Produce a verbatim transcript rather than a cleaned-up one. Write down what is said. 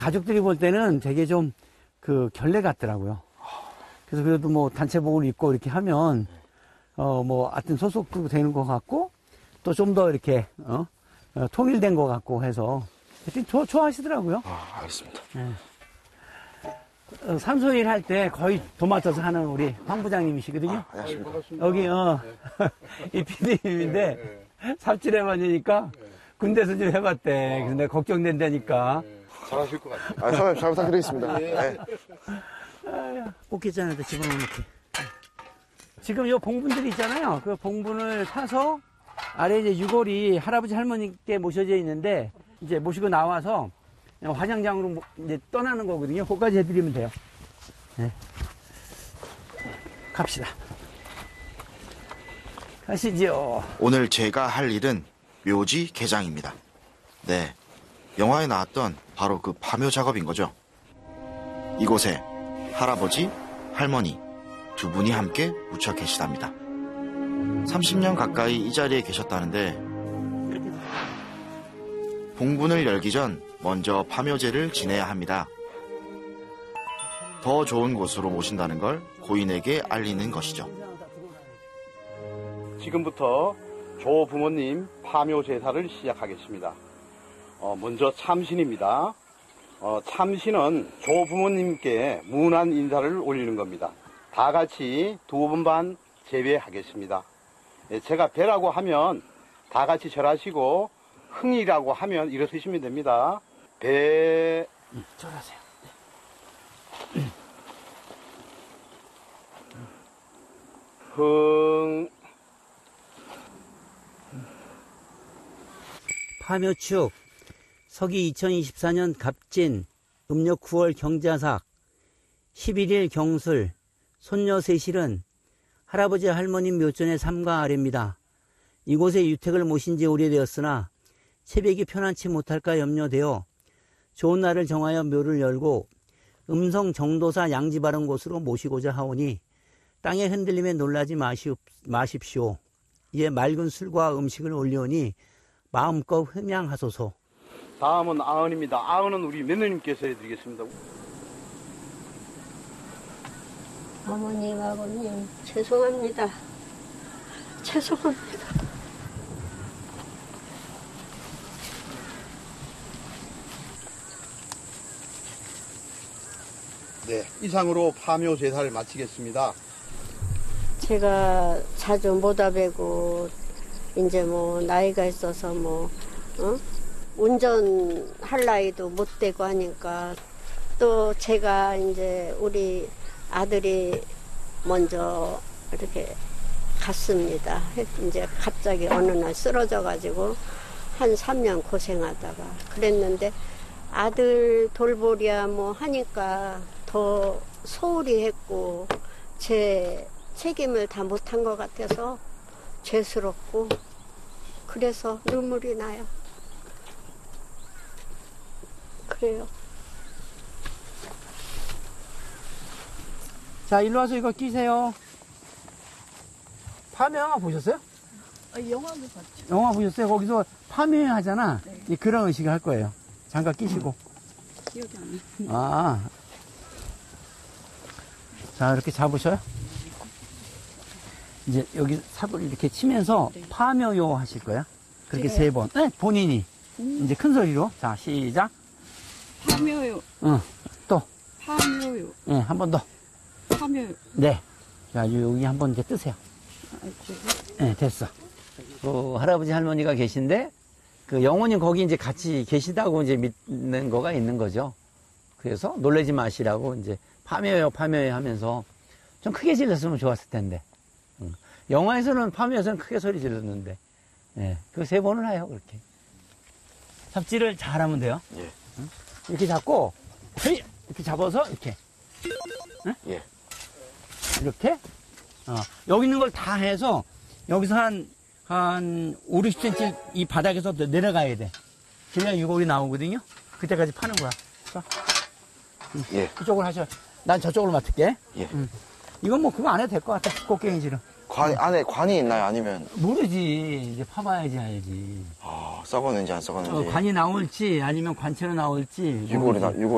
가족들이 볼 때는 되게 좀 그 결례 같더라고요. 그래서 그래도 뭐 단체복을 입고 이렇게 하면 어 뭐 하여튼 소속도 되는 것 같고 또 좀 더 이렇게 어? 어, 통일된 것 같고 해서 하여튼 좋아, 좋아하시더라고요. 아, 알겠습니다. 네. 어, 산소일 할 때 거의 도맡아서 하는 우리 황 부장님이시거든요. 아, 안녕하십니까. 여기 어, 이 피디님인데 삽질해봤으니까 군대에서 좀 해봤대. 근데 걱정된다니까. 잘하실 것 같아요. 아, 사장님 잘 부탁드리겠습니다. 네. 꽃게장에다 집어넣을게. 지금 요 봉분들이 있잖아요. 그 봉분을 사서 아래 이제 유골이 할아버지 할머니께 모셔져 있는데 이제 모시고 나와서 화장장으로 이제 떠나는 거거든요. 그거까지 해드리면 돼요. 네. 갑시다. 가시죠. 오늘 제가 할 일은 묘지 개장입니다. 네, 영화에 나왔던 바로 그 파묘 작업인 거죠. 이곳에 할아버지, 할머니 두 분이 함께 묻혀 계시답니다. 삼십 년 가까이 이 자리에 계셨다는데 봉분을 열기 전 먼저 파묘제를 지내야 합니다. 더 좋은 곳으로 모신다는 걸 고인에게 알리는 것이죠. 지금부터 조 부모님 파묘 제사를 시작하겠습니다. 어, 먼저 참신입니다. 어, 참신은 조 부모님께 문안 인사를 올리는 겁니다. 다 같이 두 번 반 재배하겠습니다. 예, 제가 배라고 하면 다 같이 절하시고 흥이라고 하면 일어서시면 됩니다. 배. 응, 절하세요. 흥. 파묘축 서기 이천이십사 년 갑진 음력 구월 경자삭 십일 일 경술 손녀 셋일은 할아버지 할머니 묘전의 삼가 아래입니다. 이곳에 유택을 모신 지 오래되었으나 체백이 편안치 못할까 염려되어 좋은 날을 정하여 묘를 열고 음성 정도사 양지 바른 곳으로 모시고자 하오니 땅의 흔들림에 놀라지 마시옵, 마십시오. 이에 맑은 술과 음식을 올리오니 마음껏 흠양하소서. 다음은 아흔입니다. 아흔은 우리 며느님께서 해드리겠습니다. 어머님, 아버님, 죄송합니다. 죄송합니다. 네, 이상으로 파묘 제사를 마치겠습니다. 제가 자주 못 와뵈고, 이제 뭐, 나이가 있어서 뭐, 어? 운전할 나이도 못 되고 하니까, 또 제가 이제 우리 아들이 먼저 이렇게 갔습니다. 이제 갑자기 어느 날 쓰러져가지고 한 삼 년 고생하다가 그랬는데 아들 돌보랴 뭐 하니까 더 소홀히 했고 제 책임을 다 못한 것 같아서 죄스럽고 그래서 눈물이 나요. 그래요. 자, 일로 와서 이거 끼세요. 파묘 영화 보셨어요? 어, 영화도 봤죠. 영화 보셨어요? 거기서 파묘 하잖아. 네. 이 그런 의식을 할 거예요. 장갑 끼시고. 기억이 안 나. 아. 자, 이렇게 잡으셔요. 이제 여기 삽을 이렇게 치면서 네. 파묘요 하실 거야. 그렇게 제가요? 세 번. 네, 본인이. 음. 이제 큰 소리로. 자, 시작. 파묘요. 응. 또. 파묘요. 예, 한 번 더. 파묘요. 네. 자, 여기 한번 이제 뜨세요. 아, 저기. 네, 됐어. 그 할아버지 할머니가 계신데 그 영혼이 거기 이제 같이 계시다고 이제 믿는 거가 있는 거죠. 그래서 놀라지 마시라고 이제 파묘요, 파묘요 하면서 좀 크게 질렀으면 좋았을 텐데. 응. 영화에서는 파묘에서는 크게 소리 질렀는데, 예, 그 세 번을 해요, 그렇게. 잡지를 잘 하면 돼요. 예. 응? 이렇게 잡고, 헤이! 이렇게 잡아서, 이렇게. 응? 예. 이렇게. 어, 여기 있는 걸 다 해서, 여기서 한, 한 오, 육십 센티미터 이 바닥에서 내려가야 돼. 그냥 유골이 나오거든요. 그때까지 파는 거야. 자, 응. 예. 이쪽으로 하셔. 난 저쪽으로 맡을게. 예. 응. 이건 뭐 그거 안 해도 될 것 같아. 꽃갱이질은. 관, 안에 관이 있나요? 아니면, 모르지. 이제 파봐야지 알지. 아, 썩었는지 안 썩었는지. 어, 관이 나올지 아니면 관체로 나올지. 유골이 나, 모르지. 유골